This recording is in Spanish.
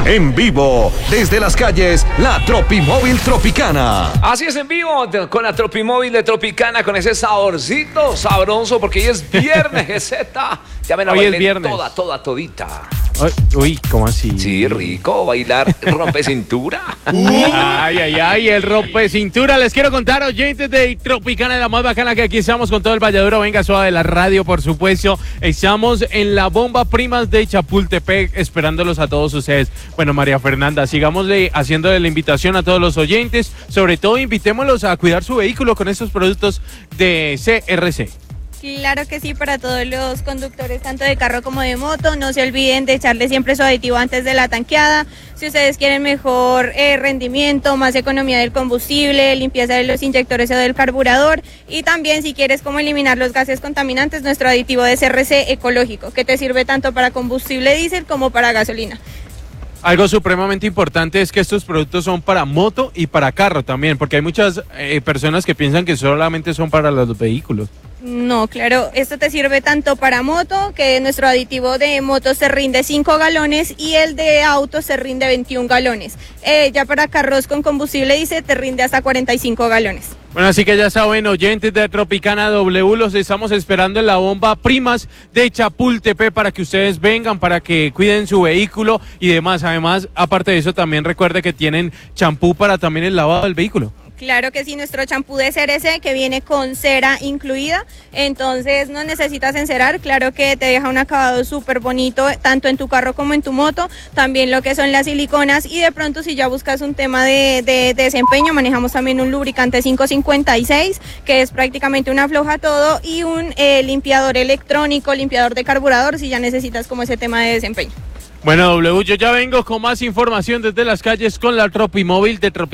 En vivo, desde las calles, la Tropimóvil Tropicana. Así es, en vivo, con la Tropimóvil de Tropicana, con ese saborcito sabroso, porque hoy es viernes, Geseta. Ya me la bailé todita. Uy, ¿cómo así? Sí, rico, bailar rompe cintura. Ay, el rompe cintura. Les quiero contar, oyentes de Tropicana, la más bacana, que aquí estamos con todo el Valladuro. Venga, suave de la radio, por supuesto. Estamos en la bomba Primas de Chapultepec, esperándolos a todos ustedes. Bueno, María Fernanda, sigámosle haciéndole la invitación a todos los oyentes. Sobre todo, invitémoslos a cuidar su vehículo con estos productos de CRC. Claro que sí, para todos los conductores, tanto de carro como de moto. No se olviden de echarle siempre su aditivo antes de la tanqueada. Si ustedes quieren mejor rendimiento, más economía del combustible, limpieza de los inyectores o del carburador. Y también, si quieres cómo eliminar los gases contaminantes, nuestro aditivo de CRC ecológico, que te sirve tanto para combustible diésel como para gasolina. Algo supremamente importante es que estos productos son para moto y para carro también, porque hay muchas personas que piensan que solamente son para los vehículos. No, claro, esto te sirve tanto para moto, que nuestro aditivo de moto se rinde 5 galones y el de auto se rinde 21 galones. Ya para carros con combustible diésel te rinde hasta 45 galones. Bueno, así que ya saben, oyentes de Tropicana W, los estamos esperando en la bomba Primas de Chapultepec para que ustedes vengan, para que cuiden su vehículo y demás. Además, aparte de eso, también recuerde que tienen champú para también el lavado del vehículo. Claro que sí, nuestro champú de CRC que viene con cera incluida, entonces no necesitas encerar, claro que te deja un acabado súper bonito tanto en tu carro como en tu moto, también lo que son las siliconas, y de pronto si ya buscas un tema de desempeño, manejamos también un lubricante 556 que es prácticamente una afloja todo, y un limpiador electrónico, limpiador de carburador si ya necesitas como ese tema de desempeño. Bueno, W, yo ya vengo con más información desde las calles con la Tropimóvil de Tropicana.